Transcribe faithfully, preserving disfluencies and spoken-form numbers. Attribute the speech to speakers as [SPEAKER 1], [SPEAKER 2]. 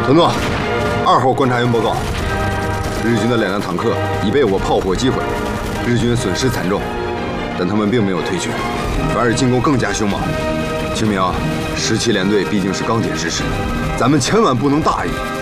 [SPEAKER 1] 腾诺，二号观察员报告，日军的两辆坦克已被我炮火击毁，日军损失惨重，但他们并没有退却，反而进攻更加凶猛。清明，十七联队毕竟是钢铁之师，咱们千万不能大意。